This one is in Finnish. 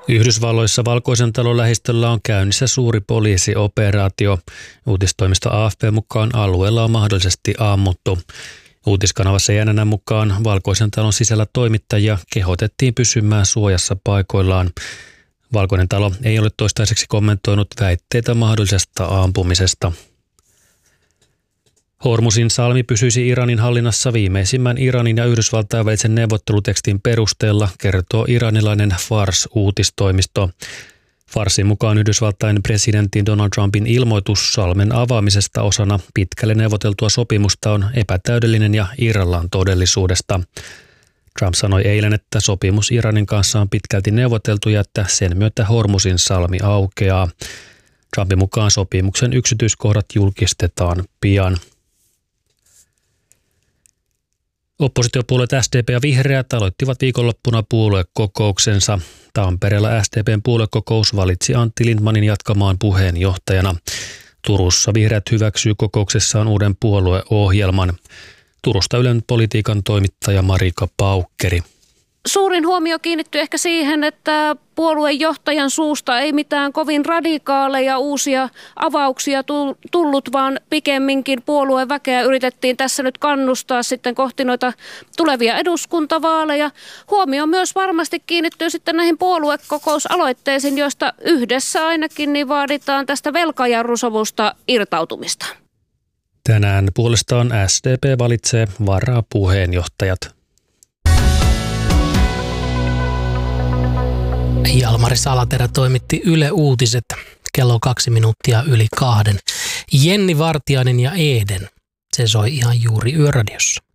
Yhdysvalloissa Valkoisen talon lähistöllä on käynnissä suuri poliisioperaatio. Uutistoimisto AFP mukaan alueella on mahdollisesti ammuttu. Uutiskanavassa CNN mukaan Valkoisen talon sisällä toimittajia kehotettiin pysymään suojassa paikoillaan. Valkoinen talo ei ole toistaiseksi kommentoinut väitteitä mahdollisesta ampumisesta. Hormuzin salmi pysyisi Iranin hallinnassa viimeisimmän Iranin ja Yhdysvaltain välisen neuvottelutekstin perusteella, kertoo iranilainen Fars-uutistoimisto. Farsin mukaan Yhdysvaltain presidentin Donald Trumpin ilmoitus salmen avaamisesta osana pitkälle neuvoteltua sopimusta on epätäydellinen ja irrallaan todellisuudesta. Trump sanoi eilen, että sopimus Iranin kanssa on pitkälti neuvoteltu ja että sen myötä Hormuzin salmi aukeaa. Trumpin mukaan sopimuksen yksityiskohdat julkistetaan pian. Oppositiopuolueet SDP ja Vihreät aloittivat viikonloppuna puoluekokouksensa. Tampereella SDPn puoluekokous valitsi Antti Lindtmanin jatkamaan puheenjohtajana. Turussa Vihreät hyväksyy kokouksessaan uuden puolueohjelman. Turusta Ylen politiikan toimittaja Marika Paukkeri. Suurin huomio kiinnittyi ehkä siihen, että puoluejohtajan suusta ei mitään kovin radikaaleja uusia avauksia tullut, vaan pikemminkin puolueväkeä yritettiin tässä nyt kannustaa sitten kohti noita tulevia eduskuntavaaleja. Huomio myös varmasti kiinnittyy sitten näihin puoluekokousaloitteisiin, joista yhdessä ainakin niin vaaditaan tästä velkajarrusovusta irtautumista. Tänään puolestaan SDP valitsee varapuheenjohtajat. Jalmari Salaterä toimitti Yle Uutiset kello 2:02. Jenni Vartiainen ja Eden, se soi ihan juuri Yöradiossa.